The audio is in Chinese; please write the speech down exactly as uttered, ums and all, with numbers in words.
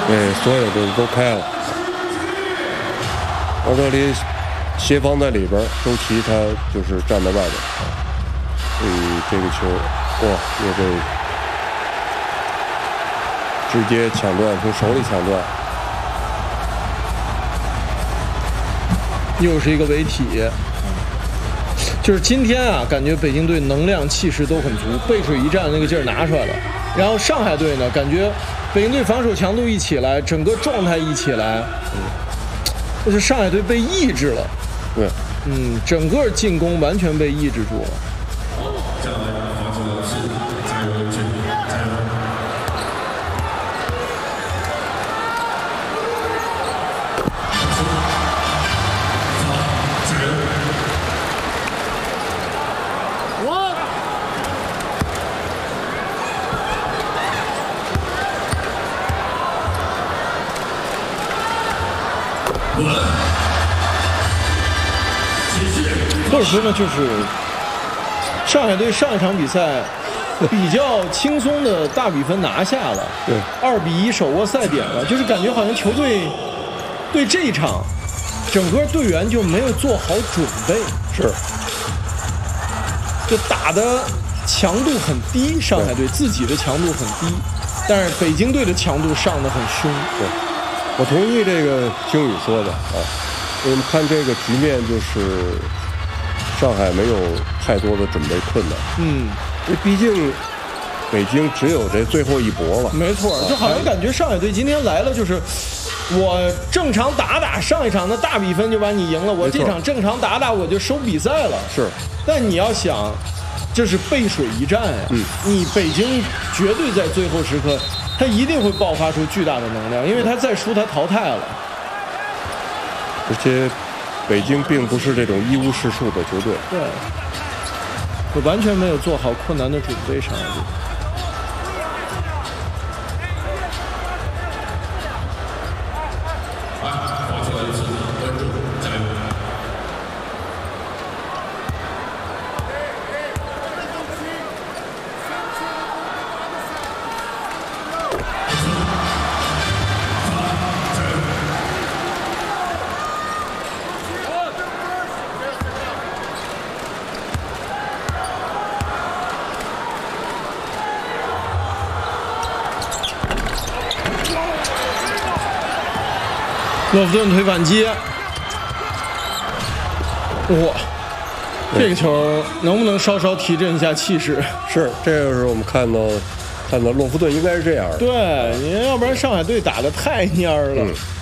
对，所有的都开了。奥德里协防在里边，周琦他就是站在外边。所以这个球，哇，也被直接抢断，从手里抢断。 又是一个违体。就是今天啊，感觉北京队能量气势都很足，背水一战那个劲儿拿出来了。然后上海队呢，感觉北京队防守强度一起来，整个状态一起来，就是上海队被抑制了。 对， 嗯，整个进攻完全被抑制住了。或者说呢，就是上海队上一场比赛比较轻松的大比分拿下了， 对， 二比一手握赛点了，就是感觉好像球队对这一场整个队员就没有做好准备， 是， 就打的强度很低，上海队自己的强度很低，但是北京队的强度上得很凶。 对，我同意这个听宇说的啊，我们看这个局面就是上海没有太多的准备困难， 嗯， 因为毕竟北京只有这最后一搏了。 没错，就好像感觉上海队今天来了，就是我正常打打上一场的大比分就把你赢了，我这场正常打打我就收比赛了。 是， 但你要想，这是背水一战呀、啊，嗯，你北京绝对在最后时刻，他一定会爆发出巨大的能量，因为他再输他淘汰了。 而且北京并不是这种一无是处的球队， 对，我完全没有做好困难的准备，上海队。洛夫顿推反击，哇！这个球能不能稍稍提振一下气势？ 是，这就是我们看到看到洛夫顿应该是这样的。 对，你要不然上海队打得太蔫儿了。嗯